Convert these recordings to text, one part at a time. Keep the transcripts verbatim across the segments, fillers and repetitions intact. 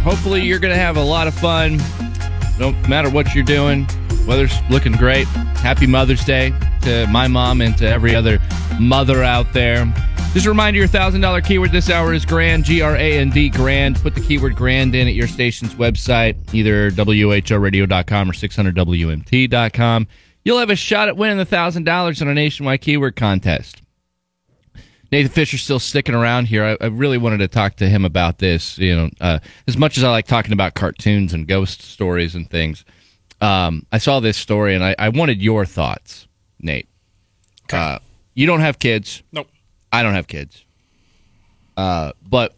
Hopefully you're going to have a lot of fun, no matter what you're doing. Weather's looking great. Happy Mother's Day to my mom and to every other mother out there. Just a reminder, your one thousand dollars keyword this hour is GRAND, G R A N D, GRAND. Put the keyword GRAND in at your station's website, either W H O radio dot com or six hundred W M T dot com. You'll have a shot at winning the one thousand dollars in our nationwide keyword contest. Nathan Fisher's still sticking around here. I, I really wanted to talk to him about this. You know, uh, as much as I like talking about cartoons and ghost stories and things, um, I saw this story and I, I wanted your thoughts, Nate. Okay. Uh, you don't have kids. Nope. I don't have kids. Uh, but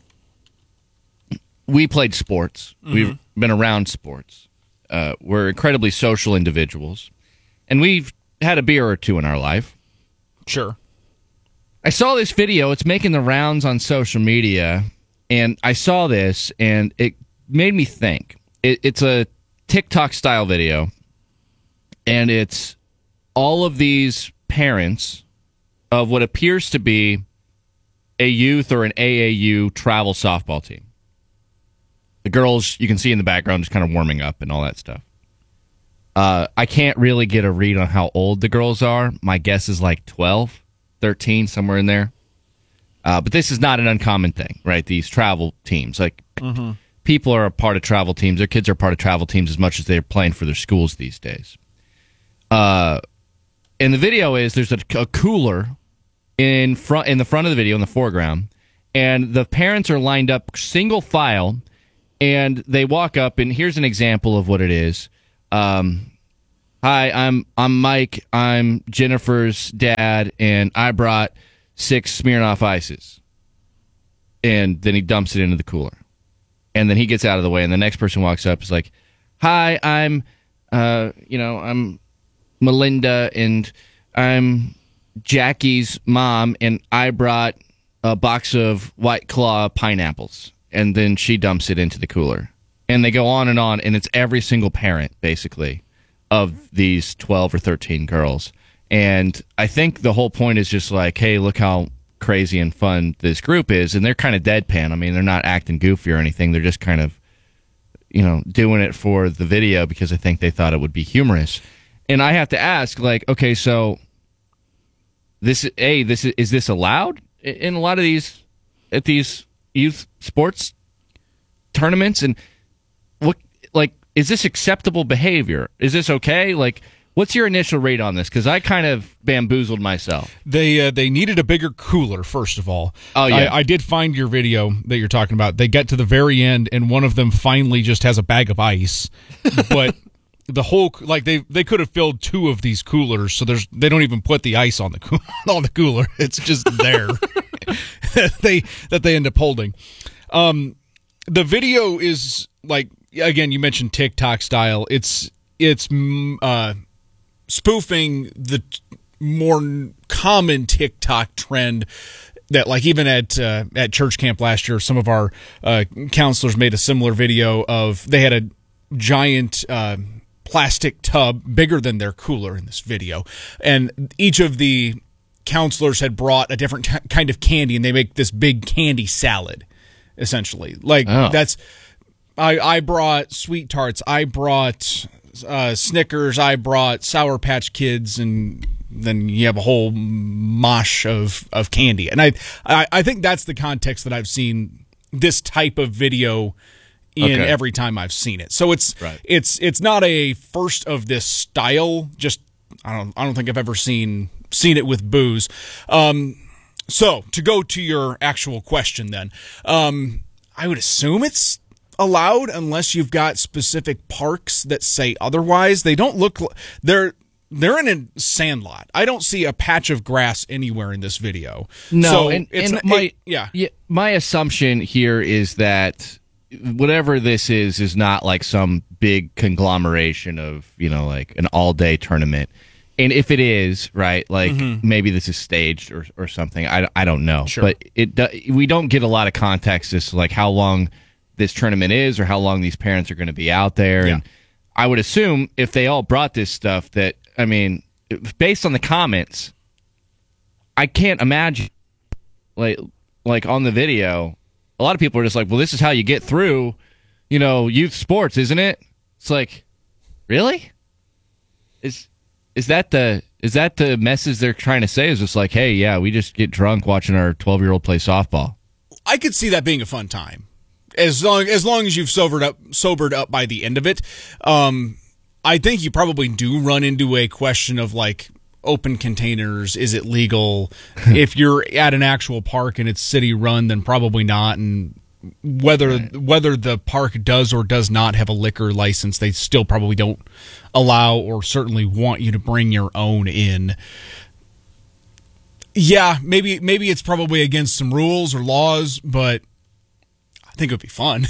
we played sports. Mm-hmm. We've been around sports. Uh, we're incredibly social individuals, and we've had a beer or two in our life. Sure. I saw this video. It's making the rounds on social media, and I saw this, and it made me think. It, it's a TikTok-style video, and it's all of these parents of what appears to be a youth or an A A U travel softball team. The girls, you can see in the background, just kind of warming up and all that stuff. Uh, I can't really get a read on how old the girls are. My guess is like twelve. thirteen, somewhere in there. Uh, but this is not an uncommon thing, right? These travel teams. Like, mm-hmm. people are a part of travel teams. Their kids are part of travel teams as much as they're playing for their schools these days. Uh, and the video is there's a, a cooler in front in the front of the video, in the foreground, and the parents are lined up single file, and they walk up, and here's an example of what it is. Um Hi, I'm I'm Mike. I'm Jennifer's dad, and I brought six Smirnoff Ices. And then he dumps it into the cooler. And then he gets out of the way, and the next person walks up is like, Hi, I'm, uh, you know, I'm Melinda, and I'm Jackie's mom, and I brought a box of White Claw pineapples. And then she dumps it into the cooler. And they go on and on, and it's every single parent, basically, of these twelve or thirteen girls. And I think the whole point is just like, hey, look how crazy and fun this group is. And they're kind of deadpan. I mean, they're not acting goofy or anything. They're just kind of, you know, doing it for the video because I think they thought it would be humorous. And I have to ask, like, okay, so this, A, this is, is this allowed in a lot of these, at these youth sports tournaments? And what, like, is this acceptable behavior? Is this okay? Like, what's your initial rate on this? Because I kind of bamboozled myself. They uh, they needed a bigger cooler, first of all. Oh, yeah. I, I did find your video that you're talking about. They get to the very end, and one of them finally just has a bag of ice. But the whole, like, they they could have filled two of these coolers, so there's they don't even put the ice on the, coo- on the cooler. It's just there that, they, that they end up holding. Um, the video is, like, again, you mentioned TikTok style. It's it's uh, spoofing the t- more common TikTok trend that, like, even at uh, at church camp last year, some of our uh, counselors made a similar video of they had a giant uh, plastic tub bigger than their cooler in this video, and each of the counselors had brought a different t- kind of candy, and they make this big candy salad, essentially. Like, oh. that's. I, I brought Sweet Tarts. I brought uh, Snickers. I brought Sour Patch Kids, and then you have a whole mosh of, of candy. And I, I I think that's the context that I've seen this type of video in okay. every time I've seen it. So it's right. it's it's not a first of this style. Just I don't I don't think I've ever seen seen it with booze. Um, so to go to your actual question, then um, I would assume it's allowed unless you've got specific parks that say otherwise. They don't look they're they're in a sandlot. I don't see a patch of grass anywhere in this video. No, so and, it's and an, my it, yeah. yeah my assumption here is that whatever this is is not like some big conglomeration of, you know, like an all-day tournament. And if it is, right, like mm-hmm. maybe this is staged or or something. I, I don't know. Sure. But it we don't get a lot of context as to like how long this tournament is or how long these parents are going to be out there. Yeah. And I would assume if they all brought this stuff that, I mean, based on the comments, I can't imagine, like, like on the video, a lot of people are just like, well, this is how you get through you know, youth sports, isn't it? It's like, really? Is is that the is that the message they're trying to say? Is just like, hey, yeah, we just get drunk watching our twelve-year-old play softball. I could see that being a fun time, as long as long as you've sobered up sobered up by the end of it. Um, I think you probably do run into a question of like open containers. Is it legal? If you're at an actual park and it's city run, then probably not. And whether right. whether the park does or does not have a liquor license, they still probably don't allow or certainly want you to bring your own in. Yeah, maybe maybe it's probably against some rules or laws, but I think it would be fun.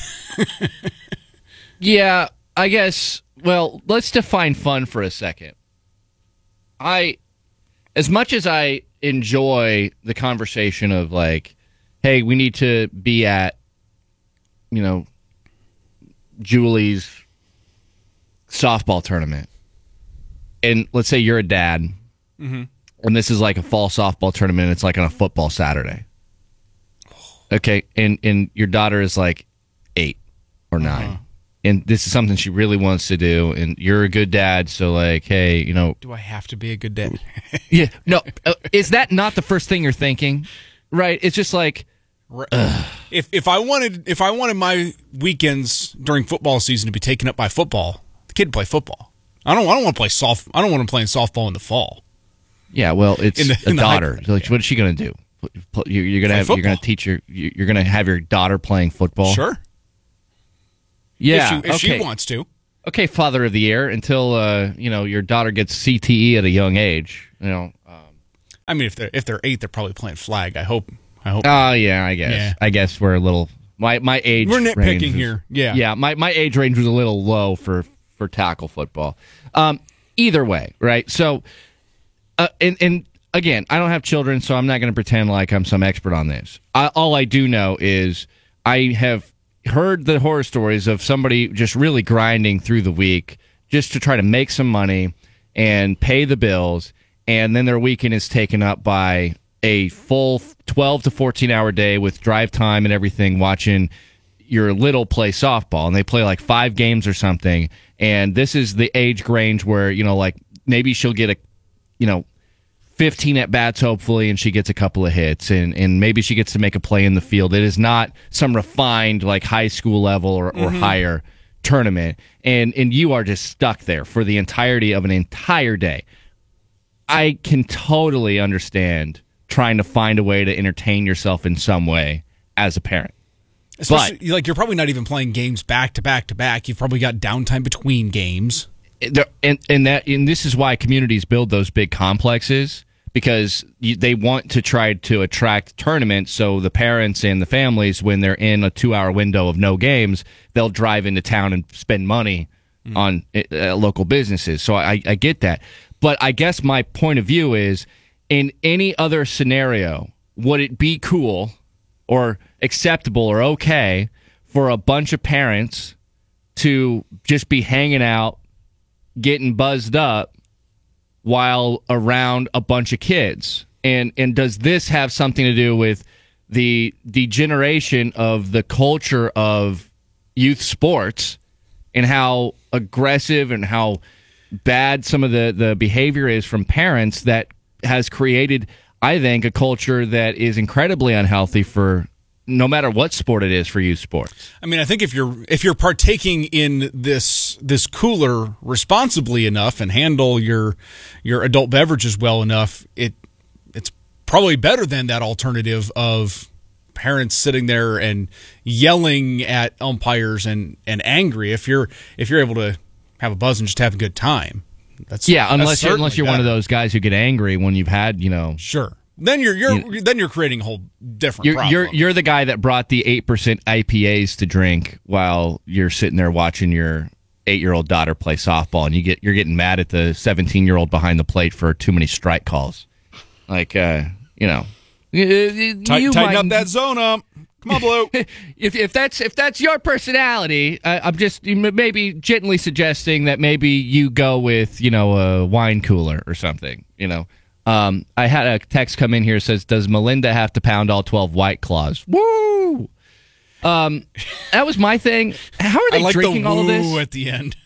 Yeah, I guess. Well, let's define fun for a second. I, as much as I enjoy the conversation of like, hey, we need to be at, you know, Julie's softball tournament, and let's say you're a dad, mm-hmm. and this is like a fall softball tournament. It's like on a football Saturday. Okay, and and your daughter is like eight or nine. Uh-huh. And this is something she really wants to do, and you're a good dad, so like, hey, you know, do I have to be a good dad? Yeah, no, uh, is that not the first thing you're thinking? Right? It's just like, ugh. if if I wanted if I wanted my weekends during football season to be taken up by football, the kid would play football. I don't I don't want to play soft. I don't want to play softball in the fall. Yeah, well, it's in the, a in daughter. The like, yeah. what is she going to do? You're, you're going to have football. You're going to teach your you're going to have your daughter playing football. Sure. Yeah, if, she, if okay. she wants to. Okay, father of the year, until uh, you know your daughter gets C T E at a young age. You know, um, I mean, if they're if they're eight, they're probably playing flag. I hope. I hope. Oh yeah, I guess. Yeah. I guess we're a little. My my age. We're nitpicking range was, here. Yeah. Yeah. My my age range was a little low for for tackle football. Um, either way, right? So, uh, and and again, I don't have children, so I'm not going to pretend like I'm some expert on this. I, all I do know is I have heard the horror stories of somebody just really grinding through the week just to try to make some money and pay the bills, and then their weekend is taken up by a full twelve to fourteen hour day with drive time and everything, watching your little play softball, and they play like five games or something. And this is the age range where, you know, like maybe she'll get a, you know, fifteen at bats, hopefully, and she gets a couple of hits, and, and maybe she gets to make a play in the field. It is not some refined, like, high school level or, or mm-hmm. higher tournament, and, and you are just stuck there for the entirety of an entire day. I can totally understand trying to find a way to entertain yourself in some way as a parent. Especially, but, like, you're probably not even playing games back to back to back. You've probably got downtime between games. And, and, that, and this is why communities build those big complexes, because you, they want to try to attract tournaments, so the parents and the families, when they're in a two-hour window of no games, they'll drive into town and spend money mm. on uh, local businesses. So I, I get that. But I guess my point of view is, in any other scenario, would it be cool or acceptable or okay for a bunch of parents to just be hanging out, getting buzzed up while around a bunch of kids? And and does this have something to do with the degeneration of the culture of youth sports and how aggressive and how bad some of the, the behavior is from parents that has created, I think, a culture that is incredibly unhealthy for no matter what sport it is for youth sports? I mean, I think if you're if you're partaking in this this cooler responsibly enough and handle your your adult beverages well enough, it it's probably better than that alternative of parents sitting there and yelling at umpires and, and angry. If you're if you're able to have a buzz and just have a good time, that's yeah. Unless that's you're, unless you're better. one of those guys who get angry when you've had, you know, sure. Then you're you're you, then you're creating a whole different you're, problem. You're you're the guy that brought the eight percent I P As to drink while you're sitting there watching your eight year old daughter play softball, and you get you're getting mad at the seventeen year old behind the plate for too many strike calls. Like, uh, you know, you tighten might, up that zone up. Come on, Blue. if if that's if that's your personality, uh, I'm just maybe gently suggesting that maybe you go with, you know, a wine cooler or something. You know. Um, I had a text come in here that says, does Melinda have to pound all twelve White Claws? Woo! Um, that was my thing. How are they I like drinking the all of this? woo at the end.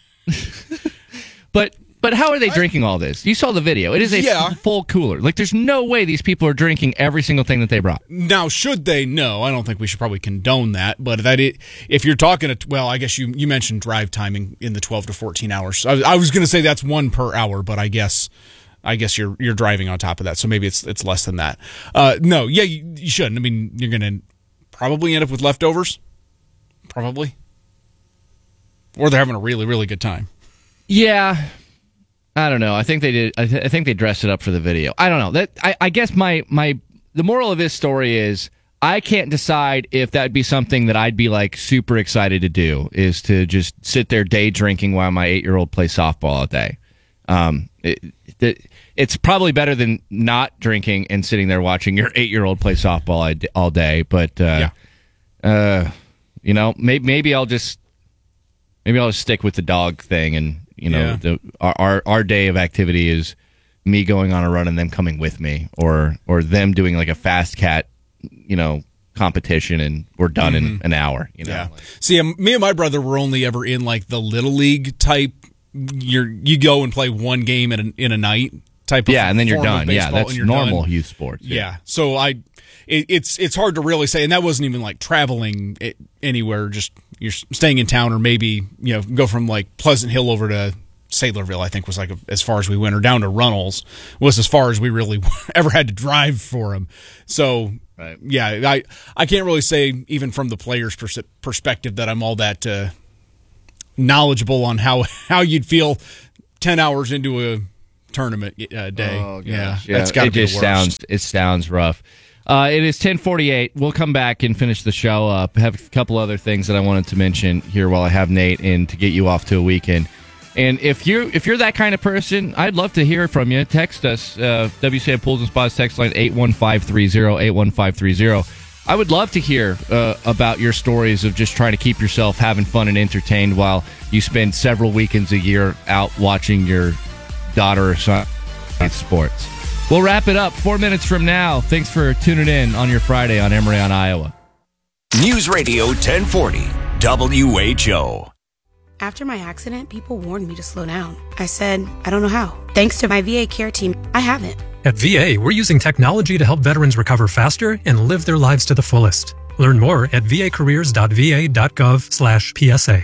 But but how are they drinking all this? You saw the video. It is a Yeah. full cooler. Like, there's no way these people are drinking every single thing that they brought. Now, should they? No, I don't think we should probably condone that. But that it, if you're talking, at, well, I guess you you mentioned drive timing in the twelve to fourteen hours. I, I was going to say that's one per hour, but I guess I guess you're you're driving on top of that, so maybe it's it's less than that. Uh, no, yeah, you, you shouldn't. I mean, you're going to probably end up with leftovers, probably, or they're having a really really good time. Yeah. I don't know. I think they did. I, th- I think they dressed it up for the video. I don't know. That I, I guess my my the moral of this story is I can't decide if that would be something that I'd be like super excited to do, is to just sit there day drinking while my eight year old plays softball all day. Um, it, it, it's probably better than not drinking and sitting there watching your eight year old play softball all day. But uh, yeah. uh, you know, maybe maybe I'll just maybe I'll just stick with the dog thing and. You know, yeah. the, our, our our day of activity is me going on a run and them coming with me, or or them doing like a fast cat, you know, competition, and we're done mm-hmm. in an hour. You know, yeah. See, um, me and my brother were only ever in like the little league type. You're you go and play one game in a, in a night type. Of yeah, and then you're done. Yeah, that's normal done. youth sports. Yeah. yeah. So I, it, it's it's hard to really say, and that wasn't even like traveling it, anywhere. Just you're staying in town, or maybe you know go from like Pleasant Hill over to Saylorville. I think was like a, as far as we went, or down to Runnels was as far as we really ever had to drive for him. So right. yeah, I I can't really say even from the player's pers- perspective that I'm all that uh, knowledgeable on how how you'd feel ten hours into a tournament uh, day. Oh, yeah, yeah, that's got to it be just the worst. sounds it sounds rough. Uh, it is ten forty-eight. We'll come back and finish the show up. Have a couple other things that I wanted to mention here while I have Nate in to get you off to a weekend. And if you're if you're that kind of person, I'd love to hear from you. Text us, uh, W C A Pools and Spas text line eight one five three zero, eight one five three zero. I would love to hear uh, about your stories of just trying to keep yourself having fun and entertained while you spend several weekends a year out watching your daughter or son sports. We'll wrap it up four minutes from now. Thanks for tuning in on your Friday on Emory on Iowa. News Radio ten forty, W H O. After my accident, people warned me to slow down. I said, I don't know how. Thanks to my V A care team, I haven't. At V A, we're using technology to help veterans recover faster and live their lives to the fullest. Learn more at vacareers.va.gov slash PSA.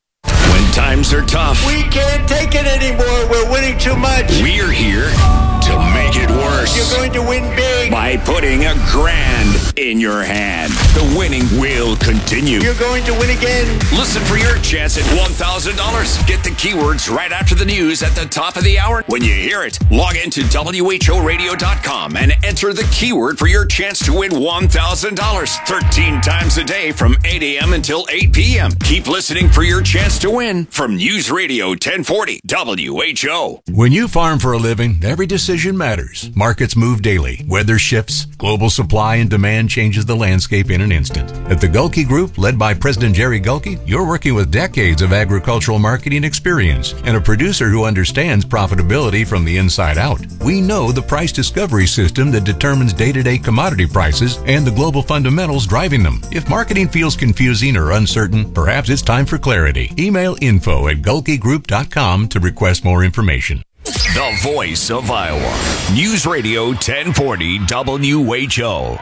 When times are tough, we can't take it anymore. We're winning too much. We're here to make it worse. You're going to win big by putting a grand in your hand. The winning will continue. You're going to win again. Listen for your chance at one thousand dollars. Get the keywords right after the news at the top of the hour. When you hear it, log into W H O radio dot com and enter the keyword for your chance to win one thousand dollars. thirteen times a day from eight a.m. until eight p.m. Keep listening for your chance to win from News Radio ten forty W H O. When you farm for a living, every decision matters. Markets move daily. Weather shifts. Global supply and demand changes the landscape in an instant. At the Gulke Group, led by President Jerry Gulke, you're working with decades of agricultural marketing experience and a producer who understands profitability from the inside out. We know the price discovery system that determines day-to-day commodity prices and the global fundamentals driving them. If marketing feels confusing or uncertain, perhaps it's time for clarity. Email info at gulke group dot com to request more information. The voice of Iowa. News Radio ten forty W H O.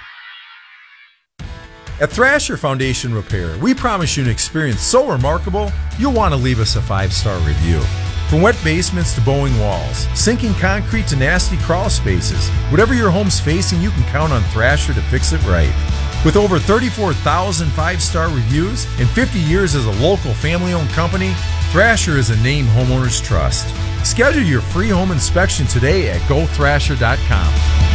At Thrasher Foundation Repair, we promise you an experience so remarkable, you'll want to leave us a five-star review. From wet basements to bowing walls, sinking concrete to nasty crawl spaces, whatever your home's facing, you can count on Thrasher to fix it right. With over thirty-four thousand five-star reviews and fifty years as a local family-owned company, Thrasher is a name homeowners trust. Schedule your free home inspection today at go thrasher dot com.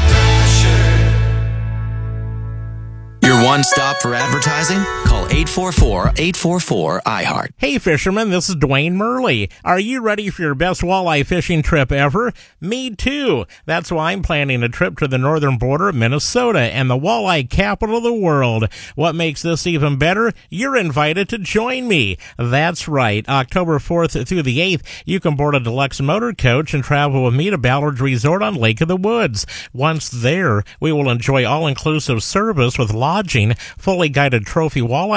Your one stop for advertising? Call eight four four, eight four four, I heart. Hey fishermen, this is Dwayne Murley. Are you ready for your best walleye fishing trip ever? Me too. That's why I'm planning a trip to the northern border of Minnesota and the walleye capital of the world. What makes this even better? You're invited to join me. That's right. October fourth through the eighth, you can board a deluxe motor coach and travel with me to Ballard's Resort on Lake of the Woods. Once there, we will enjoy all-inclusive service with lodging, fully guided trophy walleye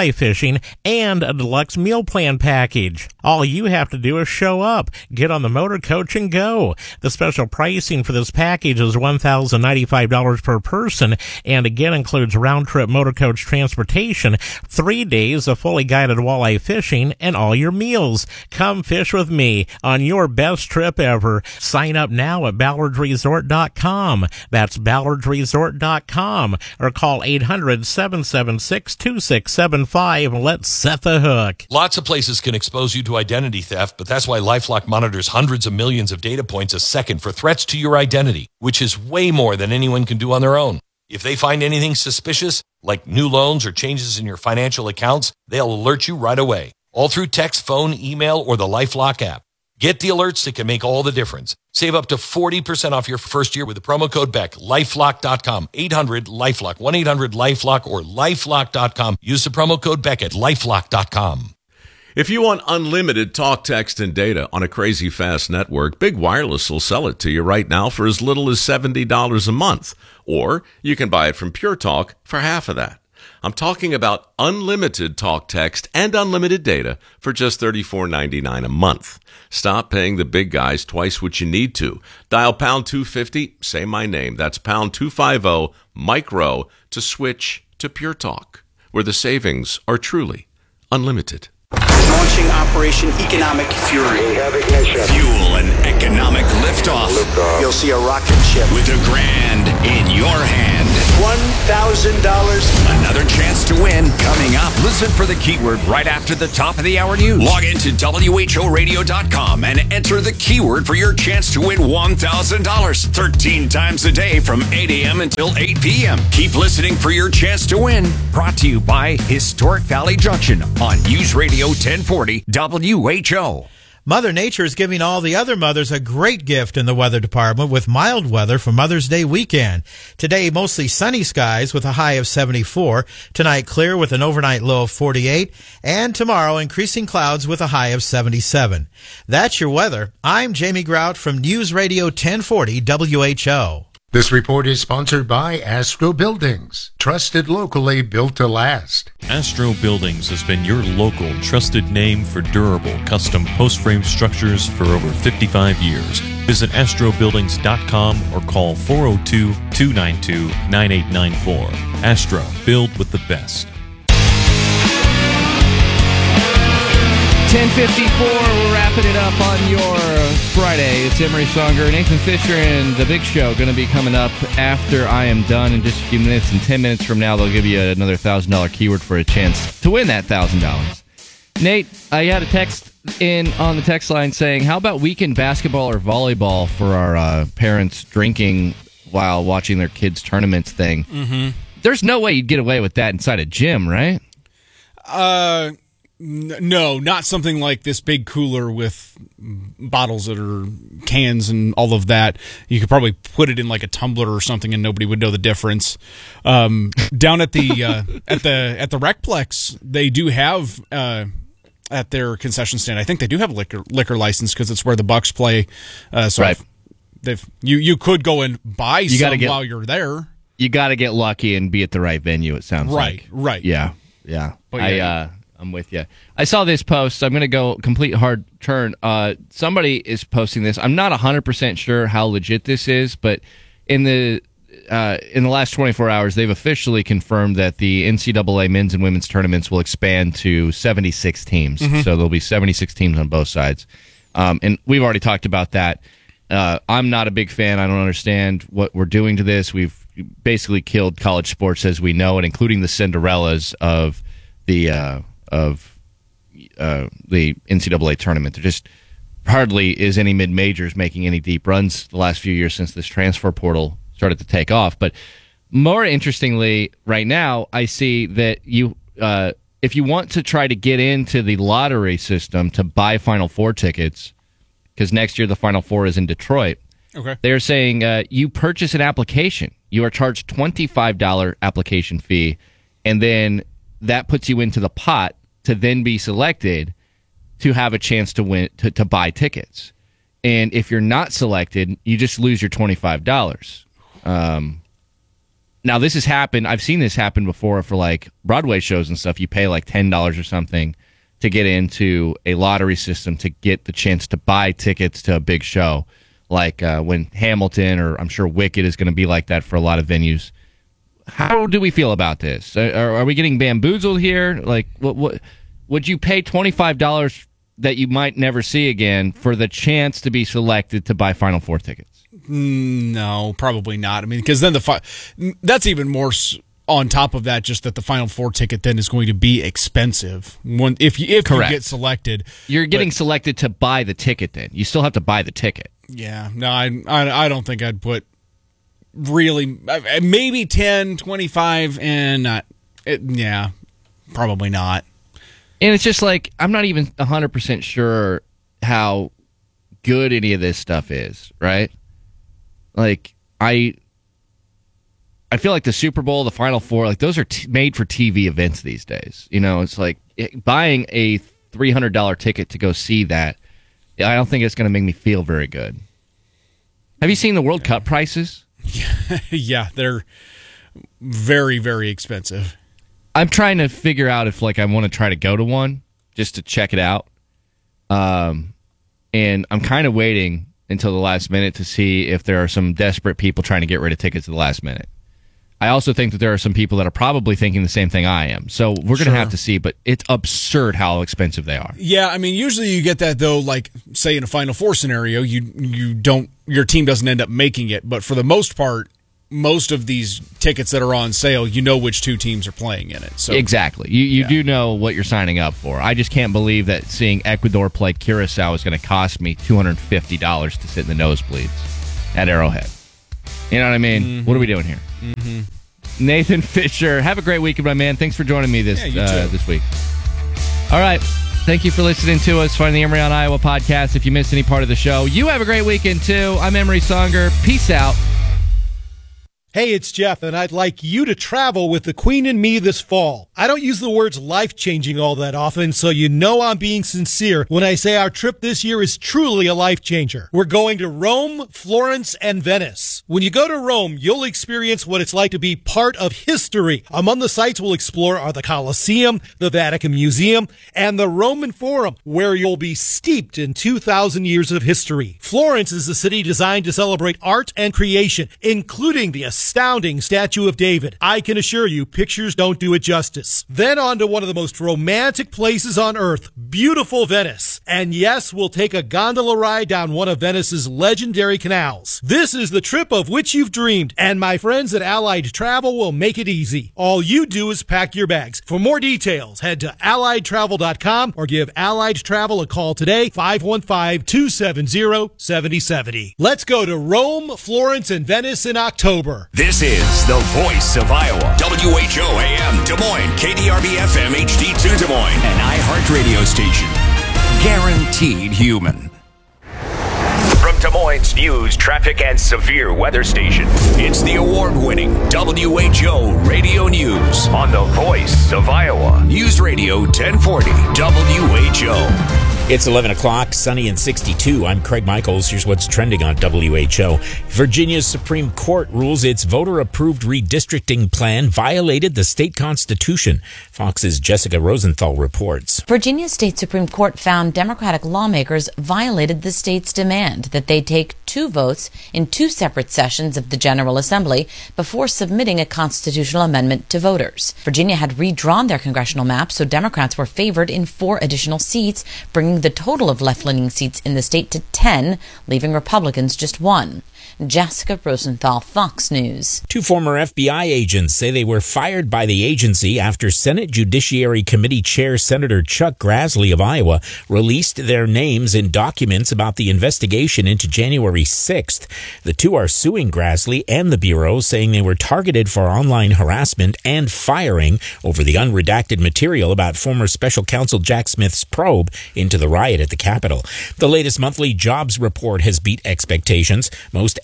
walleye fishing, and a deluxe meal plan package. All you have to do is show up, get on the motor coach, and go. The special pricing for this package is one thousand ninety-five dollars per person, and again includes round-trip motor coach transportation, three days of fully guided walleye fishing, and all your meals. Come fish with me on your best trip ever. Sign up now at ballards resort dot com. That's ballards resort dot com, or call eight hundred, seven seven six, two six seven five. Let's set the hook. Lots of places can expose you to identity theft, but that's why LifeLock monitors hundreds of millions of data points a second for threats to your identity, which is way more than anyone can do on their own. If they find anything suspicious, like new loans or changes in your financial accounts, they'll alert you right away, all through text, phone, email, or the LifeLock app. Get the alerts that can make all the difference. Save up to forty percent off your first year with the promo code B E C. lifelock dot com, eight hundred LifeLock, one eight hundred LifeLock, or lifelock dot com. Use the promo code B E C at lifelock dot com. If you want unlimited talk, text, and data on a crazy fast network, Big Wireless will sell it to you right now for as little as seventy dollars a month. Or you can buy it from Pure Talk for half of that. I'm talking about unlimited talk, text, and unlimited data for just thirty-four ninety-nine a month. Stop paying the big guys twice what you need to. Dial pound two fifty, say my name. That's pound two fifty, micro, to switch to Pure Talk, where the savings are truly unlimited. Launching Operation Economic Fury. Fuel and economic liftoff. liftoff. You'll see a rocket ship with a grand in your hand. one thousand dollars. Another chance to win coming up. Listen for the keyword right after the top of the hour news. Log into W H O radio dot com and enter the keyword for your chance to win one thousand dollars. thirteen times a day from eight a.m. until eight p.m. Keep listening for your chance to win. Brought to you by Historic Valley Junction on News Radio ten forty W H O. Mother Nature is giving all the other mothers a great gift in the weather department with mild weather for Mother's Day weekend. Today, mostly sunny skies with a high of seventy-four. Tonight, clear with an overnight low of forty-eight. And tomorrow, increasing clouds with a high of seventy-seven. That's your weather. I'm Jamie Grout from News Radio ten forty W H O. This report is sponsored by Astro Buildings, trusted locally, built to last. Astro Buildings has been your local trusted name for durable custom post frame structures for over fifty-five years. Visit astro buildings dot com or call four oh two, two nine two, nine eight nine four. Astro, build with the best. ten fifty-four, we're wrapping it up on your Friday. It's Emery Songer, Nathan Fisher, and The Big Show going to be coming up after I am done in just a few minutes. And ten minutes from now, they'll give you another one thousand dollars keyword for a chance to win that one thousand dollars. Nate, I had a text in on the text line saying, how about weekend basketball or volleyball for our uh, parents drinking while watching their kids' tournaments thing? Mm-hmm. There's no way you'd get away with that inside a gym, right? Uh... No, not something like this big cooler with bottles that are cans and all of that. You could probably put it in like a tumbler or something, and nobody would know the difference. Um, down at the uh, at the at the Recplex, they do have uh, at their concession stand. I think they do have a liquor liquor license because it's where the Bucks play. Uh, so right. they've you you could go and buy you some get, while you're there. You got to get lucky and be at the right venue. It sounds right, like right, yeah, yeah. But I. yeah. Uh, I'm with you. I saw this post. I'm going to go complete hard turn. Uh, somebody is posting this. I'm not one hundred percent sure how legit this is, but in the uh, in the last twenty-four hours, they've officially confirmed that the N C double A men's and women's tournaments will expand to seventy-six teams. Mm-hmm. So there'll be seventy-six teams on both sides. Um, and we've already talked about that. Uh, I'm not a big fan. I don't understand what we're doing to this. We've basically killed college sports as we know it, including the Cinderellas of the uh, of uh, the N C double A tournament. There just hardly is any mid-majors making any deep runs the last few years since this transfer portal started to take off. But more interestingly, right now, I see that you, uh, if you want to try to get into the lottery system to buy Final Four tickets, because next year the Final Four is in Detroit, okay, they're saying uh, you purchase an application. You are charged twenty-five dollars application fee, and then that puts you into the pot to then be selected to have a chance to win, to, to buy tickets. And if you're not selected, you just lose your twenty-five dollars. Um, now this has happened. I've seen this happen before for like Broadway shows and stuff. You pay like ten dollars or something to get into a lottery system to get the chance to buy tickets to a big show. Like uh, when Hamilton, or I'm sure Wicked is going to be like that for a lot of venues. How do we feel about this? Are, are we getting bamboozled here? Like, what, what would you pay twenty-five dollars that you might never see again for the chance to be selected to buy Final Four tickets? No, probably not. I mean, because then the fi- that's even more on top of that. Just that the Final Four ticket then is going to be expensive when if you if Correct. you get selected. You're getting but, selected to buy the ticket. Then you still have to buy the ticket. Yeah, no, I I, I don't think I'd put really maybe ten, twenty-five, and not. It, yeah, probably not. And it's just like I'm not even one hundred percent sure how good any of this stuff is, right? Like I I feel like the Super Bowl, the Final Four, like those are t- made for T V events these days. You know, it's like it, buying a three hundred dollars ticket to go see that, I don't think it's going to make me feel very good. Have you seen the World Cup prices? Yeah, they're very, very expensive. I'm trying to figure out if like I want to try to go to one just to check it out. Um, and I'm kind of waiting until the last minute to see if there are some desperate people trying to get rid of tickets at the last minute. I also think that there are some people that are probably thinking the same thing I am. So we're going to Sure. have to see, but it's absurd how expensive they are. Yeah, I mean, usually you get that though. Like, say in a Final Four scenario, you you don't your team doesn't end up making it, but for the most part, most of these tickets that are on sale, you know which two teams are playing in it. So exactly, you you yeah. do know what you're signing up for. I just can't believe that seeing Ecuador play Curacao is going to cost me two hundred fifty dollars to sit in the nosebleeds at Arrowhead. You know what I mean? Mm-hmm. What are we doing here? Mm-hmm. Nathan Fisher, have a great weekend, my man. Thanks for joining me this Yeah, you uh, too. this week. All right. Thank you for listening to us on the Emory on Iowa podcast. If you missed any part of the show, you have a great weekend, too. I'm Emory Songer. Peace out. Hey, it's Jeff, and I'd like you to travel with the Queen and me this fall. I don't use the words life-changing all that often, so you know I'm being sincere when I say our trip this year is truly a life-changer. We're going to Rome, Florence, and Venice. When you go to Rome, you'll experience what it's like to be part of history. Among the sites we'll explore are the Colosseum, the Vatican Museum, and the Roman Forum, where you'll be steeped in two thousand years of history. Florence is a city designed to celebrate art and creation, including the astounding Statue of David. I can assure you, pictures don't do it justice. Then on to one of the most romantic places on earth, beautiful Venice. And yes, we'll take a gondola ride down one of Venice's legendary canals. This is the trip of which you've dreamed, and my friends at Allied Travel will make it easy. All you do is pack your bags. For more details, head to allied travel dot com or give Allied Travel a call today, five one five, two seven zero, seven zero seven zero. Let's go to Rome, Florence, and Venice in October. This is the voice of Iowa. W H O A M Des Moines, K D R B F M H D two Des Moines, an iHeart radio station. Guaranteed human. From Des Moines News, traffic, and severe weather station, it's the award-winning W H O Radio News on the voice of Iowa. News Radio ten forty W H O. It's eleven o'clock, sunny and sixty-two. I'm Craig Michaels. Here's what's trending on W H O. Virginia's Supreme Court rules its voter-approved redistricting plan violated the state constitution. Fox's Jessica Rosenthal reports. Virginia's state Supreme Court found Democratic lawmakers violated the state's demand that they take two votes in two separate sessions of the General Assembly before submitting a constitutional amendment to voters. Virginia had redrawn their congressional map, so Democrats were favored in four additional seats, bringing the total of left-leaning seats in the state to ten, leaving Republicans just one. Jessica Rosenthal, Fox News. Two former F B I agents say they were fired by the agency after Senate Judiciary Committee Chair Senator Chuck Grassley of Iowa released their names in documents about the investigation into January sixth. The two are suing Grassley and the Bureau, saying they were targeted for online harassment and firing over the unredacted material about former Special Counsel Jack Smith's probe into the riot at the Capitol. The latest monthly jobs report has beat expectations. Most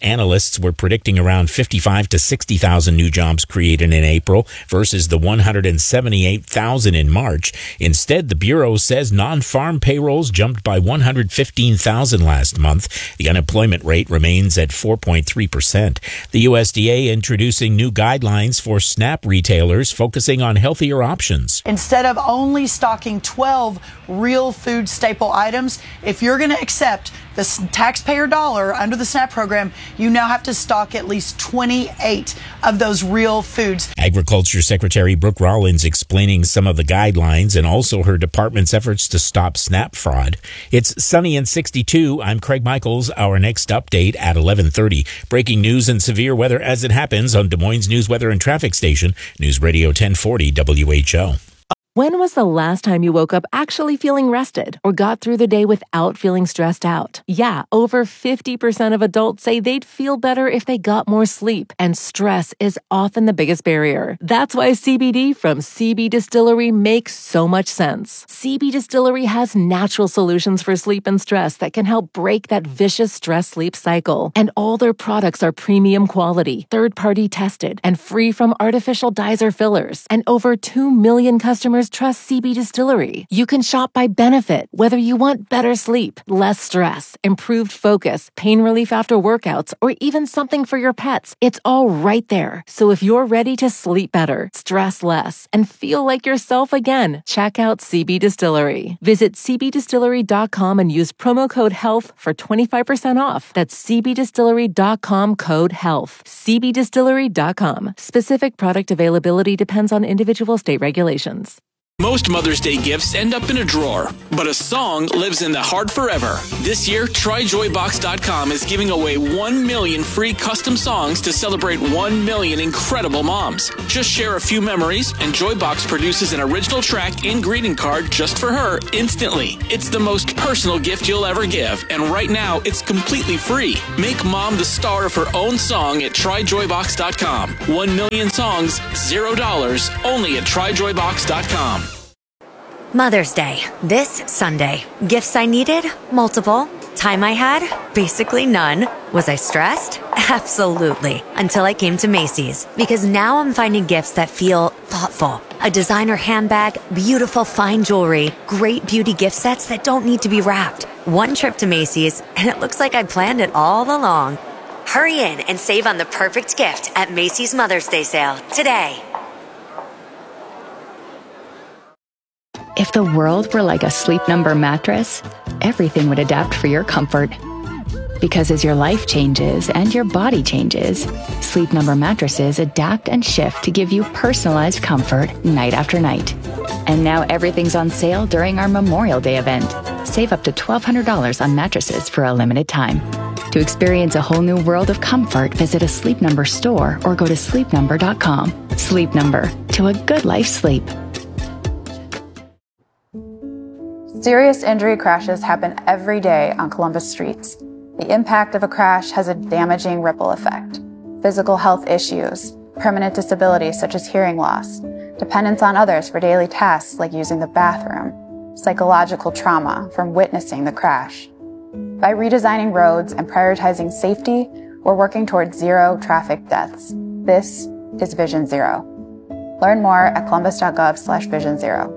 Analysts were predicting around fifty-five to sixty thousand new jobs created in April versus the one hundred seventy-eight thousand in March. Instead, the Bureau says non-farm payrolls jumped by one hundred fifteen thousand last month. The unemployment rate remains at four point three percent. The U S D A introducing new guidelines for SNAP retailers focusing on healthier options. Instead of only stocking twelve real food staple items, if you're going to accept the taxpayer dollar under the SNAP program, you now have to stock at least twenty-eight of those real foods. Agriculture Secretary Brooke Rollins explaining some of the guidelines and also her department's efforts to stop SNAP fraud. It's sunny and sixty-two. I'm Craig Michaels. Our next update at eleven thirty. Breaking news and severe weather as it happens on Des Moines News Weather and Traffic Station, News Radio ten forty W H O. When was the last time you woke up actually feeling rested or got through the day without feeling stressed out? Yeah, over fifty percent of adults say they'd feel better if they got more sleep, and stress is often the biggest barrier. That's why C B D from C B Distillery makes so much sense. C B Distillery has natural solutions for sleep and stress that can help break that vicious stress-sleep cycle. And all their products are premium quality, third-party tested, and free from artificial dyes or fillers. And over two million customers trust C B Distillery. You can shop by benefit, whether you want better sleep, less stress, improved focus, pain relief after workouts, or even something for your pets. It's all right there. So if you're ready to sleep better, stress less, and feel like yourself again, check out C B Distillery. Visit c b distillery dot com and use promo code HEALTH for twenty-five percent off. That's c b distillery dot com code HEALTH. c b distillery dot com. Specific product availability depends on individual state regulations. Most Mother's Day gifts end up in a drawer, but a song lives in the heart forever. This year, try joy box dot com is giving away one million free custom songs to celebrate one million incredible moms. Just share a few memories, and Joybox produces an original track and greeting card just for her instantly. It's the most personal gift you'll ever give, and right now, it's completely free. Make mom the star of her own song at try joy box dot com. One million songs, zero dollars, only at try joy box dot com. Mother's Day, this Sunday. Gifts I needed? Multiple. Time I had? Basically none. Was I stressed? Absolutely. Until I came to Macy's. Because now I'm finding gifts that feel thoughtful. A designer handbag, beautiful fine jewelry, great beauty gift sets that don't need to be wrapped. One trip to Macy's, and it looks like I planned it all along. Hurry in and save on the perfect gift at Macy's Mother's Day sale today. If the world were like a Sleep Number mattress, everything would adapt for your comfort. Because as your life changes and your body changes, Sleep Number mattresses adapt and shift to give you personalized comfort night after night. And now everything's on sale during our Memorial Day event. Save up to twelve hundred dollars on mattresses for a limited time. To experience a whole new world of comfort, visit a Sleep Number store or go to sleep number dot com. Sleep Number, to a good life sleep. Serious injury crashes happen every day on Columbus streets. The impact of a crash has a damaging ripple effect. Physical health issues, permanent disabilities such as hearing loss, dependence on others for daily tasks like using the bathroom, psychological trauma from witnessing the crash. By redesigning roads and prioritizing safety, we're working towards zero traffic deaths. This is Vision Zero. Learn more at columbus dot gov slash vision zero.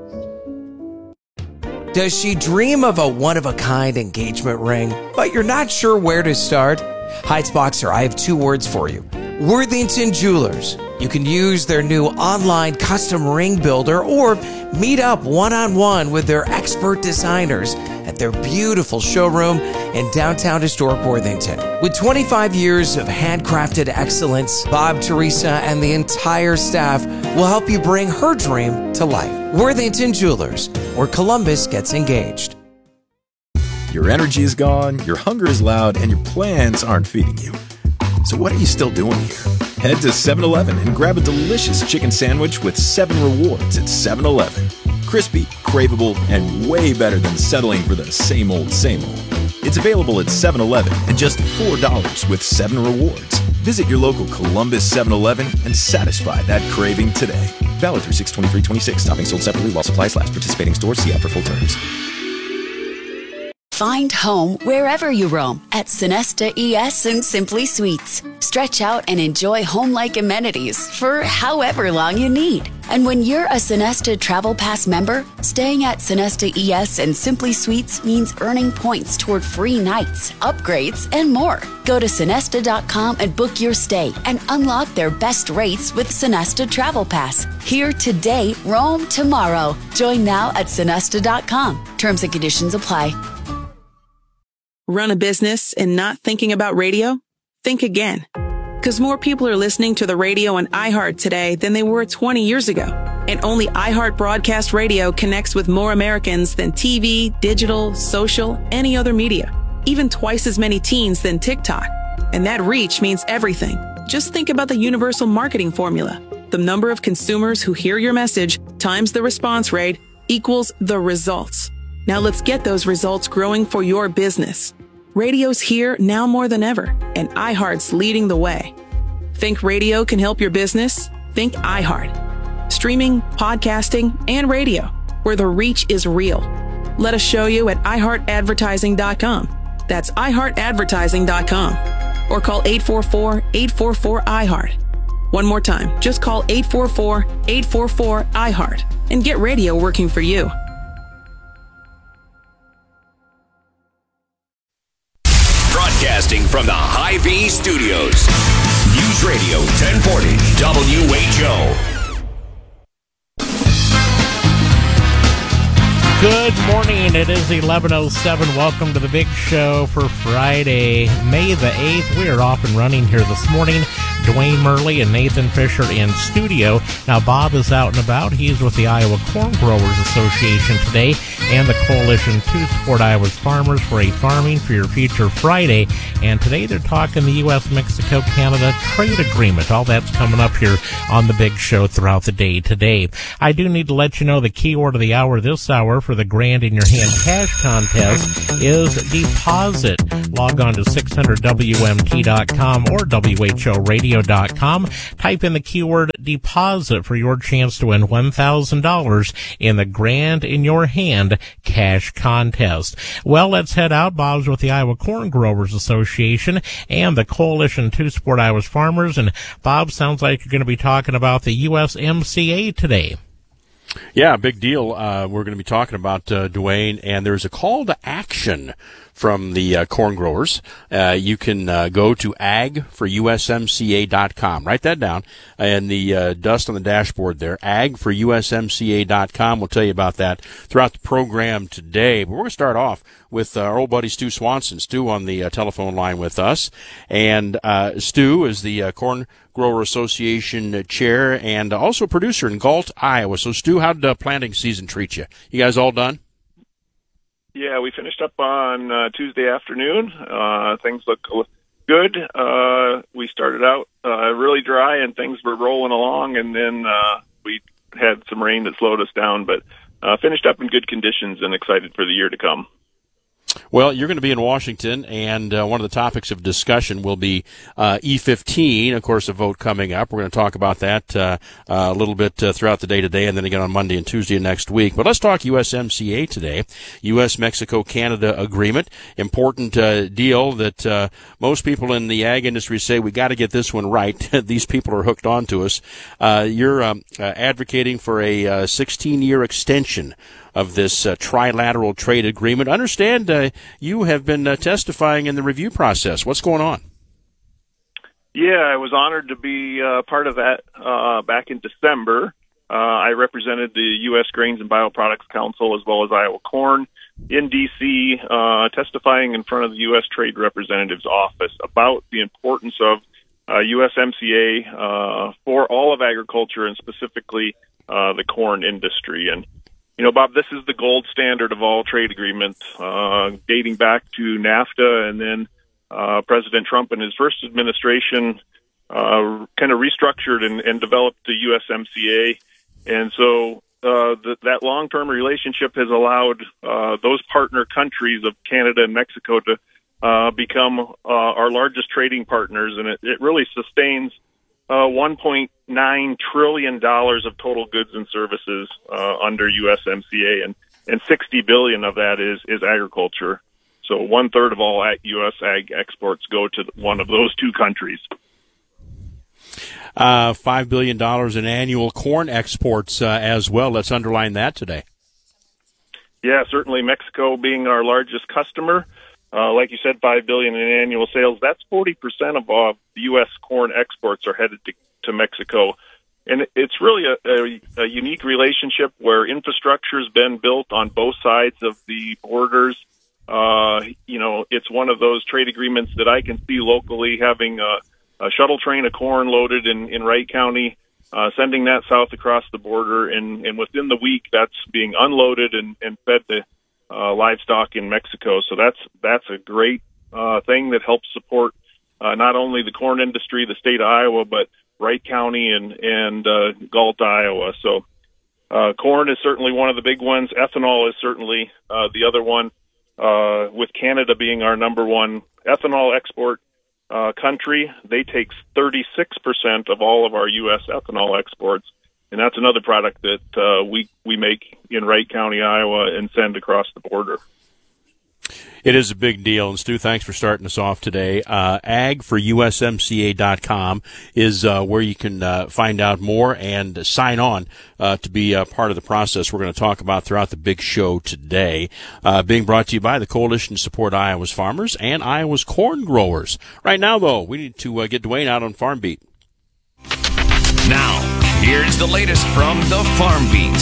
Does she dream of a one-of-a-kind engagement ring, but you're not sure where to start? Heights Boxer, I have two words for you. Worthington Jewelers. You can use their new online custom ring builder or meet up one-on-one with their expert designers at their beautiful showroom in downtown historic Worthington. With twenty-five years of handcrafted excellence, Bob, Teresa, and the entire staff will help you bring her dream to life. Worthington Jewelers, where Columbus gets engaged. Your energy is gone, your hunger is loud, and your plans aren't feeding you. So what are you still doing here? Head to seven eleven and grab a delicious chicken sandwich with seven rewards at seven eleven. Crispy, craveable, and way better than settling for the same old, same old. It's available at seven eleven and just four dollars with seven rewards. Visit your local Columbus seven eleven and satisfy that craving today. Valid through six twenty-three twenty-six. Topping sold separately while supplies last. Participating stores. See app for full terms. Find home wherever you roam at Sonesta E S and Simply Suites. Stretch out and enjoy home-like amenities for however long you need. And when you're a Sonesta Travel Pass member, staying at Sonesta E S and Simply Suites means earning points toward free nights, upgrades, and more. Go to Sonesta dot com and book your stay and unlock their best rates with Sonesta Travel Pass. Here today, roam tomorrow. Join now at Sonesta dot com. Terms and conditions apply. Run a business and not thinking about radio? Think again. Because more people are listening to the radio on iHeart today than they were twenty years ago. And only iHeart Broadcast Radio connects with more Americans than T V, digital, social, any other media. Even twice as many teens than TikTok. And that reach means everything. Just think about the universal marketing formula. The number of consumers who hear your message times the response rate equals the results. Now let's get those results growing for your business. Radio's here now more than ever, and iHeart's leading the way. Think radio can help your business? Think iHeart. Streaming, podcasting, and radio, where the reach is real. Let us show you at i heart advertising dot com. That's i heart advertising dot com. Or call eight four four, eight four four, I heart. One more time, just call eight four four, eight four four, I heart and get radio working for you. Broadcasting from the Hy-Vee Studios. News Radio ten forty W H O. Good morning. It is eleven oh seven. Welcome to the big show for Friday, May the eighth. We are off and running here this morning. Dwayne Murley and Nathan Fisher in studio. Now, Bob is out and about. He's with the Iowa Corn Growers Association today and the Coalition to Support Iowa's Farmers for a Farming for Your Future Friday. And today they're talking the U S Mexico Canada trade agreement. All that's coming up here on the big show throughout the day today. I do need to let you know the keyword of the hour this hour for the Grand in Your Hand cash contest is deposit. Log on to six hundred W M T dot com or W H O radio dot com. Type in the keyword deposit for your chance to win one thousand dollars in the Grand in Your Hand cash contest. Well, let's head out. Bob's with the Iowa Corn Growers Association and the Coalition to Support Iowa's Farmers. And Bob, sounds like you're going to be talking about the U S M C A today. Yeah, big deal. Uh, we're going to be talking about uh, Dwayne, and there's a call to action from the uh, corn growers. Uh, you can uh, go to ag for U S M C A dot com. Write that down. And the uh, dust on the dashboard there, ag for U S M C A dot com. We'll tell you about that throughout the program today. But we're going to start off with uh, our old buddy Stu Swanson. Stu on the uh, telephone line with us. And uh, Stu is the uh, Corn Grower Association chair and also producer in Galt, Iowa. So, Stu, how did uh, planting season treat you? You guys all done? Yeah, we finished up on uh, Tuesday afternoon. Uh, things look good. Uh, we started out uh, really dry, and things were rolling along, and then uh, we had some rain that slowed us down, but uh, finished up in good conditions and excited for the year to come. Well, you're going to be in Washington, and uh, one of the topics of discussion will be uh, E fifteen, of course, a vote coming up. We're going to talk about that uh, uh, a little bit uh, throughout the day today and then again on Monday and Tuesday of next week. But let's talk U S M C A today, U S Mexico Canada agreement. Important uh, deal that uh, most people in the ag industry say we got to get this one right. These people are hooked on to us. Uh, you're um, uh, advocating for a uh, sixteen-year extension of this uh, trilateral trade agreement. Understand uh, you have been uh, testifying in the review process. What's going on? Yeah, I was honored to be uh, part of that uh, back in December. Uh, I represented the U S Grains and Bioproducts Council as well as Iowa Corn in D C, uh, testifying in front of the U S Trade Representative's office about the importance of uh, U S M C A uh, for all of agriculture and specifically uh, the corn industry. And you know, Bob, this is the gold standard of all trade agreements, uh, dating back to NAFTA, and then uh, President Trump in his first administration uh, kind of restructured and, and developed the U S M C A. And so uh, th- that long-term relationship has allowed uh, those partner countries of Canada and Mexico to uh, become uh, our largest trading partners, and it, it really sustains Uh, one point nine trillion dollars of total goods and services uh, under U S M C A, and, and sixty billion dollars of that is, is agriculture. So one third of all U S ag exports go to one of those two countries. Uh, five billion dollars in annual corn exports uh, as well. Let's underline that today. Yeah, certainly Mexico being our largest customer. Uh, like you said, five billion dollars in annual sales. That's forty percent of all U S corn exports are headed to, to Mexico. And it's really a, a, a unique relationship where infrastructure has been built on both sides of the borders. Uh, you know, it's one of those trade agreements that I can see locally having a, a shuttle train of corn loaded in, in Wright County, uh, sending that south across the border. And, and within the week, that's being unloaded and, and fed to uh, livestock in Mexico. So that's, that's a great uh, thing that helps support uh, not only the corn industry, the state of Iowa, but Wright County and, and uh, Galt, Iowa. So uh, corn is certainly one of the big ones. Ethanol is certainly uh, the other one, uh, with Canada being our number one ethanol export uh, country. They take thirty-six percent of all of our U S ethanol exports, and that's another product that uh, we, we make in Wright County, Iowa, and send across the border. It is a big deal. And Stu, thanks for starting us off today. Uh, ag for U S M C A dot com is uh, where you can uh, find out more and sign on uh, to be a part of the process we're going to talk about throughout the big show today. Uh, being brought to you by the Coalition to Support Iowa's Farmers and Iowa's Corn Growers. Right now, though, we need to uh, get Dwayne out on Farm Beat. Now, here's the latest from the Farm Beat.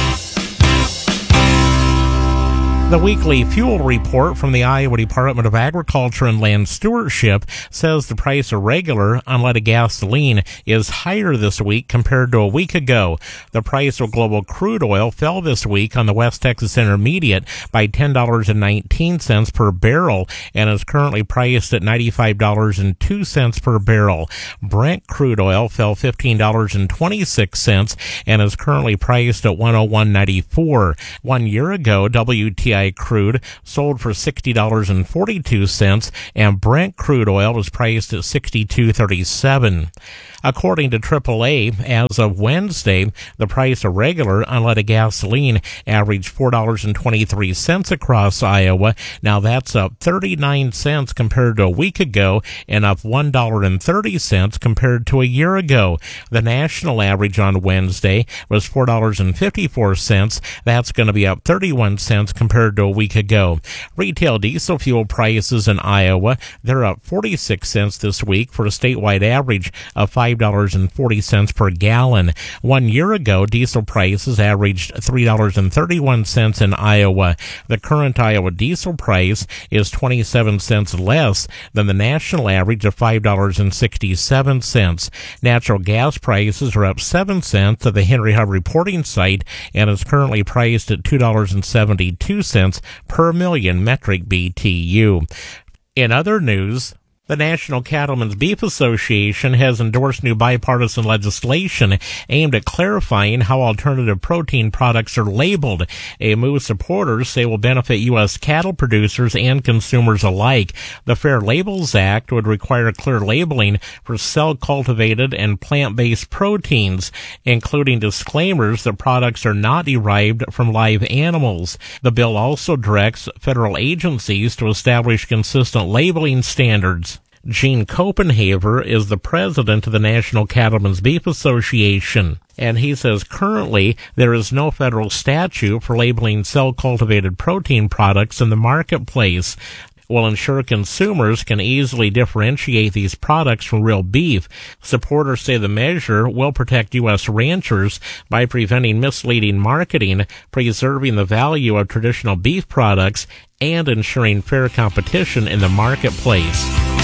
The weekly fuel report from the Iowa Department of Agriculture and Land Stewardship says the price of regular unleaded gasoline is higher this week compared to a week ago. The price of global crude oil fell this week on the West Texas Intermediate by ten dollars and nineteen cents per barrel and is currently priced at ninety-five dollars and two cents per barrel. Brent crude oil fell fifteen dollars and twenty-six cents and is currently priced at one oh one ninety-four. One year ago, W T I crude sold for sixty dollars and forty-two cents and Brent crude oil was priced at sixty-two thirty-seven. According to triple A, as of Wednesday, the price of regular unleaded gasoline averaged four dollars and twenty-three cents across Iowa. Now that's up thirty-nine cents compared to a week ago and up one dollar and thirty cents compared to a year ago. The national average on Wednesday was four dollars and fifty-four cents. That's going to be up thirty-one cents compared to a week ago. Retail diesel fuel prices in Iowa, they're up forty-six cents this week for a statewide average of five dollars and forty cents per gallon. One year ago, diesel prices averaged three dollars and thirty-one cents in Iowa. The current Iowa diesel price is twenty-seven cents less than the national average of five dollars and sixty-seven cents. Natural gas prices are up seven cents at the Henry Hub reporting site and is currently priced at two dollars and seventy-two cents per million metric B T U. In other news, the National Cattlemen's Beef Association has endorsed new bipartisan legislation aimed at clarifying how alternative protein products are labeled, a move supporters say will benefit U S cattle producers and consumers alike. The Fair Labels Act would require clear labeling for cell-cultivated and plant-based proteins, including disclaimers that products are not derived from live animals. The bill also directs federal agencies to establish consistent labeling standards. Gene Copenhaver is the president of the National Cattlemen's Beef Association, and he says currently there is no federal statute for labeling cell-cultivated protein products in the marketplace. Will ensure consumers can easily differentiate these products from real beef. Supporters say the measure will protect U S ranchers by preventing misleading marketing, preserving the value of traditional beef products, and ensuring fair competition in the marketplace.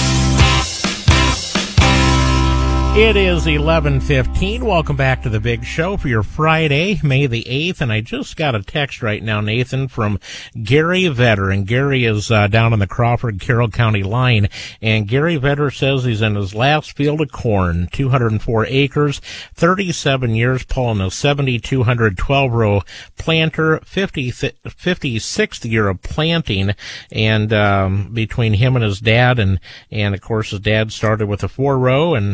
It is eleven fifteen. Welcome back to the Big Show for your Friday, May the eighth. And I just got a text right now, Nathan, from Gary Vetter. And Gary is uh, down on the Crawford-Carroll County line. And Gary Vetter says he's in his last field of corn, two hundred four acres, thirty-seven years, pulling a seventy-two hundred twelve-row planter, fifty, fifty-sixth year of planting. And um, between him and his dad, and, and of course his dad started with a four-row, and, and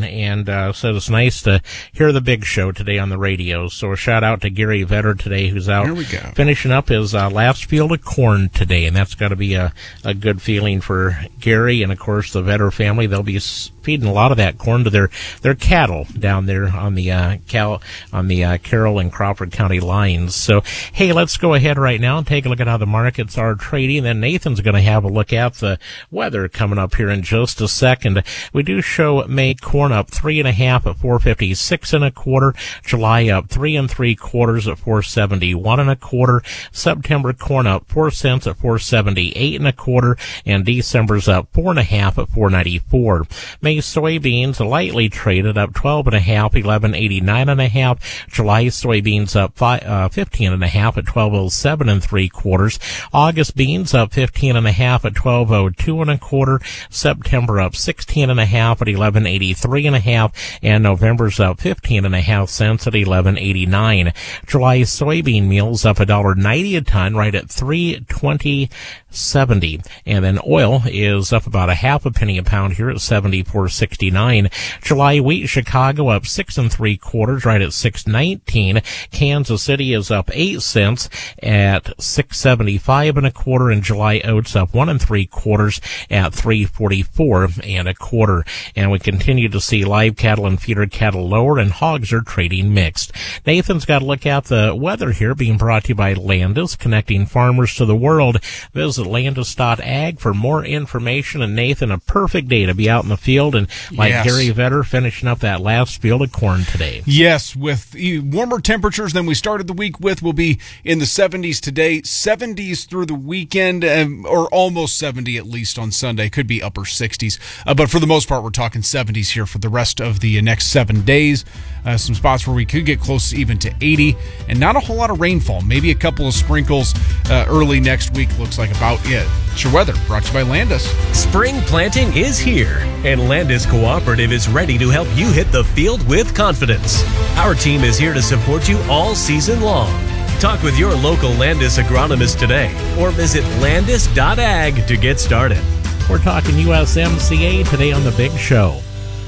uh, said it's nice to hear the big show today on the radio. So a shout out to Gary Vetter today, who's out There we go. finishing up his uh, last field of corn today, and that's got to be a, a good feeling for Gary and, of course, the Vetter family. They'll be feeding a lot of that corn to their, their cattle down there on the uh, Cal on the uh, Carroll and Crawford County lines. So, hey, let's go ahead right now and take a look at how the markets are trading. Then Nathan's going to have a look at the weather coming up here in just a second. We do show May corn up three and a half at four fifty six and a quarter. July up three and three quarters at four seventy one and a quarter. September corn up four cents at four seventy eight and a quarter, and December's up four and a half at four ninety four. May soybeans lightly traded up twelve and a half, eleven eighty nine and a half. July soybeans up five, uh, fifteen and a half at twelve oh seven and three quarters. August beans up fifteen and a half at twelve oh two and a quarter. September up sixteen and a half at eleven eighty three and a half, and November's up fifteen and a half cents at eleven eighty nine. July soybean meal's up a dollar ninety a ton, right at three twenty seventy, and then oil is up about a half a penny a pound here at seventy four sixty nine. July wheat Chicago up six and three quarters, right at six nineteen. Kansas City is up eight cents at six seventy five and a quarter, and July oats up one and three quarters at three forty four and a quarter. And we continue to see live cattle and feeder cattle lower, and hogs are trading mixed. Nathan's got to look at the weather here, being brought to you by Landis, connecting farmers to the world. Visit landis dot ag for more information. And Nathan, a perfect day to be out in the field, and like Yes. Gary Vetter finishing up that last field of corn today. Yes, with warmer temperatures than we started the week with. We'll be in the seventies today, seventies through the weekend, um, or almost seventy at least on Sunday. Could be upper sixties. Uh, but for the most part, we're talking seventies here for the rest of the next seven days. Uh, some spots where we could get close even to eighty, and not a whole lot of rainfall. Maybe a couple of sprinkles uh, early next week. Looks like about it. It's your weather, brought to you by Landis. Spring planting is here, and Landis Cooperative is ready to help you hit the field with confidence. Our team is here to support you all season long. Talk with your local Landis agronomist today, or visit landis dot ag to get started. We're talking U S M C A today on The Big Show.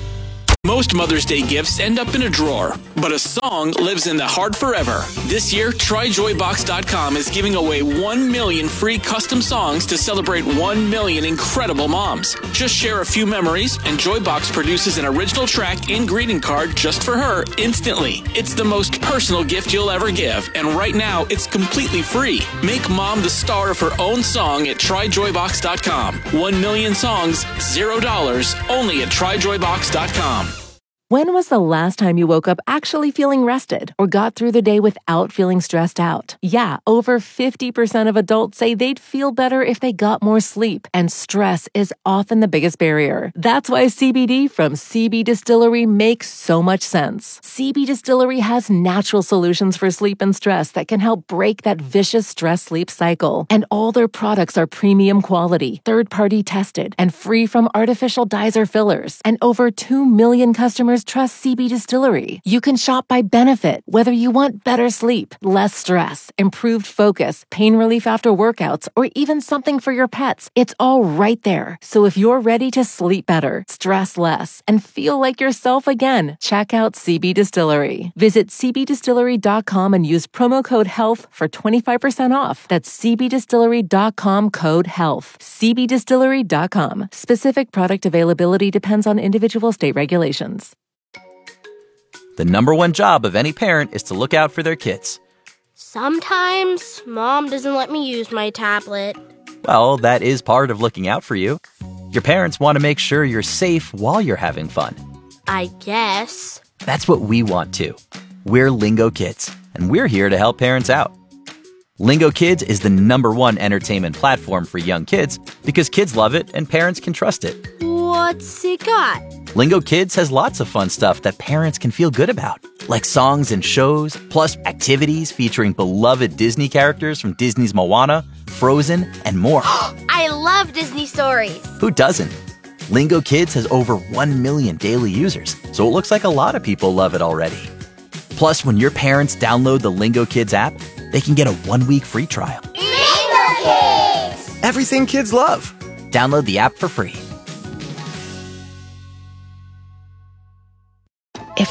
Most Mother's Day gifts end up in a drawer, but a song lives in the heart forever. This year, try joy box dot com is giving away one million free custom songs to celebrate one million incredible moms. Just share a few memories, and Joybox produces an original track and greeting card just for her instantly. It's the most personal gift you'll ever give, and right now, it's completely free. Make mom the star of her own song at try joy box dot com. One million songs, zero dollars, only at try joy box dot com. When was the last time you woke up actually feeling rested or got through the day without feeling stressed out? Yeah, over fifty percent of adults say they'd feel better if they got more sleep, and stress is often the biggest barrier. That's why C B D from C B Distillery makes so much sense. C B Distillery has natural solutions for sleep and stress that can help break that vicious stress-sleep cycle. And all their products are premium quality, third-party tested, and free from artificial dyes or fillers. And over two million customers trust C B Distillery. You can shop by benefit, whether you want better sleep, less stress, improved focus, pain relief after workouts, or even something for your pets. It's all right there. So if you're ready to sleep better, stress less, and feel like yourself again, check out C B Distillery. Visit c b distillery dot com and use promo code HEALTH for twenty-five percent off. That's c b distillery dot com code HEALTH. c b distillery dot com. Specific product availability depends on individual state regulations. The number one job of any parent is to look out for their kids. Sometimes Mom doesn't let me use my tablet. Well, that is part of looking out for you. Your parents want to make sure you're safe while you're having fun. I guess. That's what we want too. We're Lingo Kids, and we're here to help parents out. Lingo Kids is the number one entertainment platform for young kids because kids love it and parents can trust it. What's it got? Lingo Kids has lots of fun stuff that parents can feel good about, like songs and shows, plus activities featuring beloved Disney characters from Disney's Moana, Frozen, and more. I love Disney stories. Who doesn't? Lingo Kids has over one million daily users, so it looks like a lot of people love it already. Plus, when your parents download the Lingo Kids app, they can get a one-week free trial. Lingo Kids! Everything kids love. Download the app for free.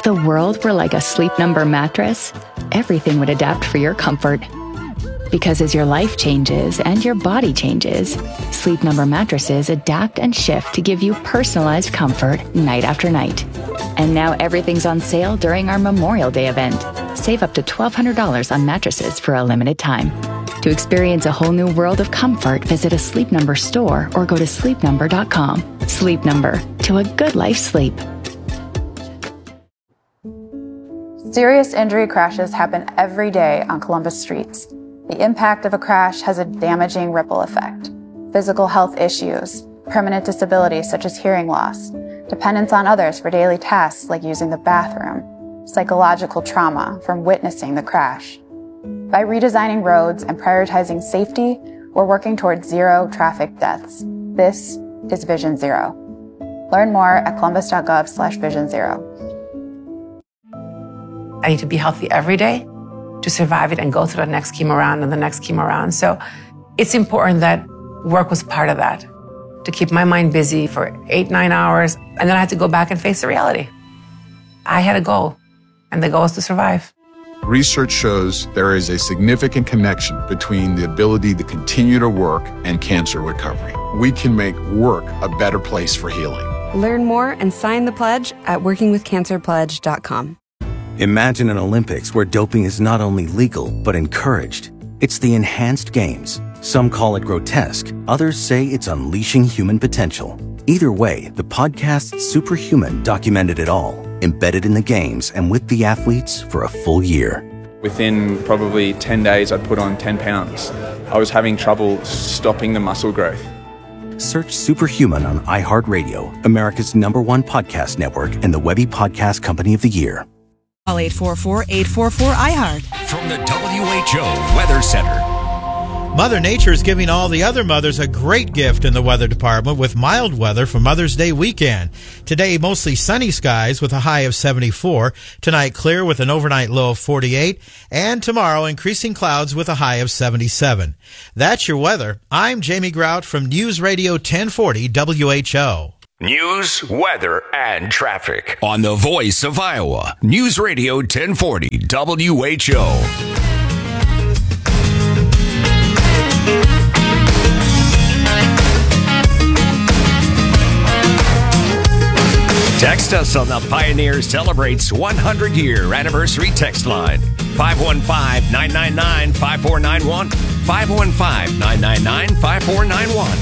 If the world were like a Sleep Number mattress, everything would adapt for your comfort. Because as your life changes and your body changes, Sleep Number mattresses adapt and shift to give you personalized comfort night after night. And now everything's on sale during our Memorial Day event. Save up to twelve hundred dollars on mattresses for a limited time. To experience a whole new world of comfort, visit a Sleep Number store or go to sleep number dot com. Sleep Number, to a good life sleep. Serious injury crashes happen every day on Columbus streets. The impact of a crash has a damaging ripple effect. Physical health issues, permanent disabilities such as hearing loss, dependence on others for daily tasks like using the bathroom, psychological trauma from witnessing the crash. By redesigning roads and prioritizing safety, we're working towards zero traffic deaths. This is Vision Zero. Learn more at columbus.gov slash vision zero. I need to be healthy every day to survive it and go through the next chemo round and the next chemo round. So it's important that work was part of that, to keep my mind busy for eight, nine hours. And then I had to go back and face the reality. I had a goal, and the goal is to survive. Research shows there is a significant connection between the ability to continue to work and cancer recovery. We can make work a better place for healing. Learn more and sign the pledge at working with cancer pledge dot com. Imagine an Olympics where doping is not only legal, but encouraged. It's the enhanced games. Some call it grotesque. Others say it's unleashing human potential. Either way, the podcast Superhuman documented it all, embedded in the games and with the athletes for a full year. Within probably ten days, I'd put on ten pounds. I was having trouble stopping the muscle growth. Search Superhuman on iHeartRadio, America's number one podcast network and the Webby Podcast Company of the Year. Call eight four four, eight four four, I heart. From the W H O Weather Center. Mother Nature is giving all the other mothers a great gift in the weather department with mild weather for Mother's Day weekend. Today, mostly sunny skies with a high of seventy-four. Tonight, clear with an overnight low of forty-eight. And tomorrow, increasing clouds with a high of seventy-seven. That's your weather. I'm Jamie Grout from News Radio ten forty W H O. News, weather, and traffic on the Voice of Iowa. News Radio ten forty W H O. Text us on the Pioneer Celebrates one hundred year anniversary text line. five one five, nine nine nine, five four nine one. five one five, nine nine nine, five four nine one.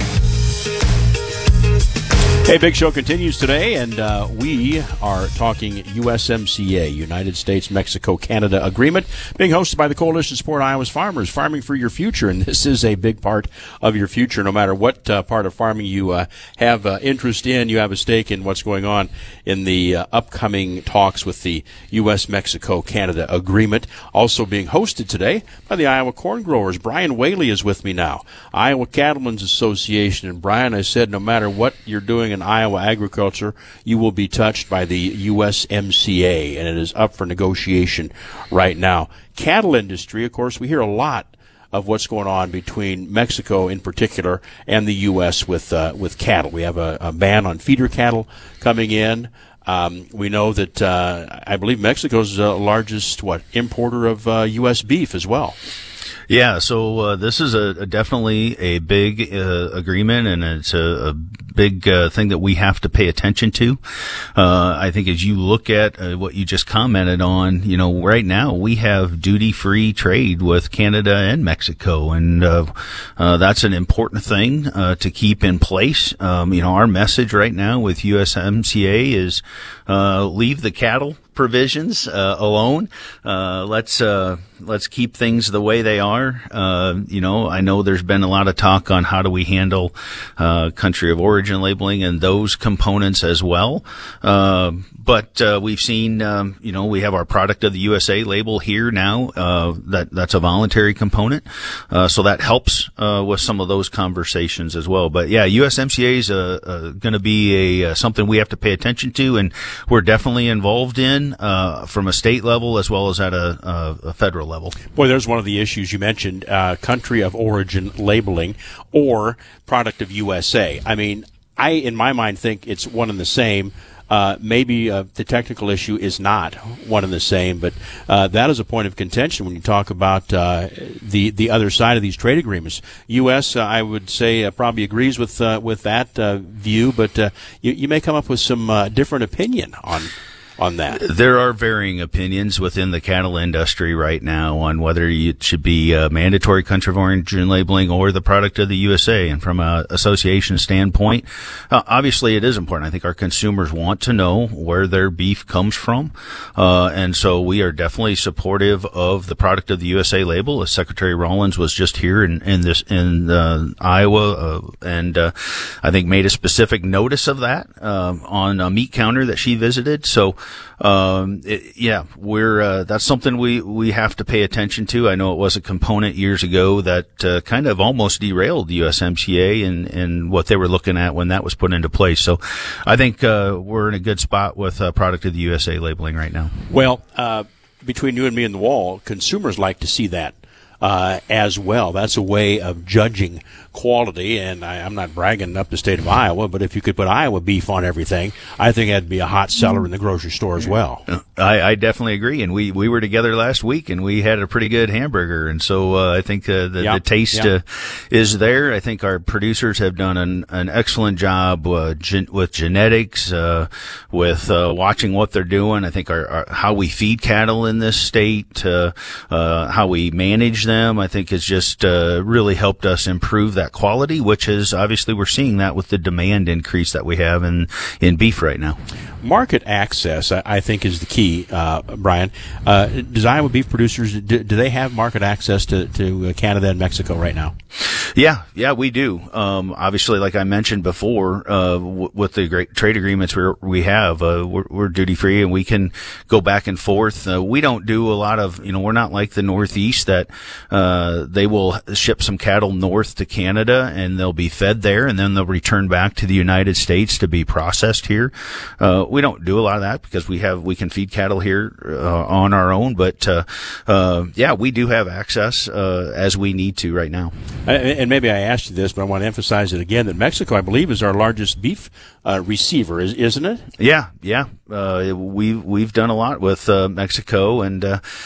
Hey, Big Show continues today, and uh, we are talking U S M C A, United States-Mexico-Canada Agreement, being hosted by the Coalition to Support Iowa's Farmers, Farming for Your Future, and this is a big part of your future. No matter what uh, part of farming you uh, have uh, interest in, you have a stake in what's going on in the uh, upcoming talks with the U S Mexico-Canada Agreement, also being hosted today by the Iowa Corn Growers. Brian Whaley is with me now, Iowa Cattlemen's Association. And Brian, I said no matter what you're doing in Iowa agriculture, you will be touched by the U S M C A, and it is up for negotiation right now. Cattle industry, of course, we hear a lot of what's going on between Mexico in particular and the U S with uh, with cattle. We have a, a ban on feeder cattle coming in. Um, we know that uh, I believe Mexico's the largest what importer of uh, U S beef as well. Yeah, so uh, this is a, a definitely a big uh, agreement, and it's a, a big uh, thing that we have to pay attention to. Uh, I think as you look at uh, what you just commented on, you know, right now we have duty-free trade with Canada and Mexico, and uh, uh, that's an important thing uh, to keep in place. Um, you know, our message right now with U S M C A is uh, leave the cattle provisions uh, alone. Uh, let's uh, let's keep things the way they are. Uh, you know, I know there's been a lot of talk on how do we handle uh, country of origin labeling and those components as well. Uh, but uh, we've seen, um, you know, we have our product of the U S A label here now. Uh, that that's a voluntary component, uh, so that helps uh, with some of those conversations as well. But yeah, U S M C A is uh, uh, going to be a uh, something we have to pay attention to, and we're definitely involved in. Uh, from a state level as well as at a, a, a federal level. Boy, there's one of the issues you mentioned, uh, country of origin labeling or product of U S A. I mean, I, in my mind, think it's one and the same. uh, maybe uh, the technical issue is not one and the same, but uh, that is a point of contention when you talk about uh, the the other side of these trade agreements. U S, uh, I would say, uh, probably agrees with uh, with that uh, view, but uh, you, you may come up with some uh, different opinion on on that. There are varying opinions within the cattle industry right now on whether it should be uh, mandatory country of origin labeling or the product of the U S A. And from an association standpoint, uh, obviously it is important. I think our consumers want to know where their beef comes from. Uh, and so we are definitely supportive of the product of the U S A label. Secretary Rollins was just here in, in this, in uh, Iowa, uh, and uh, I think made a specific notice of that uh, on a meat counter that she visited. So, Um, it, yeah, we're, uh, that's something we, we have to pay attention to. I know it was a component years ago that, uh, kind of almost derailed the U S M C A and, and what they were looking at when that was put into place. So I think, uh, we're in a good spot with uh, product of the U S A labeling right now. Well, uh, between you and me and the wall, consumers like to see that. Uh, as well. That's a way of judging quality, and I, I'm not bragging up the state of Iowa, but if you could put Iowa beef on everything, I think that'd be a hot seller in the grocery store as well. I, I definitely agree, and we, we were together last week, and we had a pretty good hamburger, and so uh, I think uh, the, yeah, the taste yeah. uh, is there. I think our producers have done an, an excellent job uh, gen- with genetics, uh, with uh, watching what they're doing. I think our, our how we feed cattle in this state, uh, uh, how we manage them, I think has just uh, really helped us improve that quality, which is obviously we're seeing that with the demand increase that we have in, in beef right now. Market access, I, I think, is the key, uh, Brian. Uh, does Iowa beef producers, do, do they have market access to, to Canada and Mexico right now? Yeah, yeah, we do. Um, obviously, like I mentioned before, uh, w- with the great trade agreements we we have, uh, we're, we're duty free and we can go back and forth. Uh, we don't do a lot of, you know, we're not like the Northeast that, uh, they will ship some cattle north to Canada and they'll be fed there and then they'll return back to the United States to be processed here. Uh, we don't do a lot of that because we have, we can feed cattle here, uh, on our own. But, uh, uh, yeah, we do have access, uh, as we need to right now. And maybe I asked you this, but I want to emphasize it again, that Mexico, I believe, is our largest beef uh, receiver, is, isn't it? Yeah, yeah. Uh, we, we've done a lot with uh, Mexico, and uh,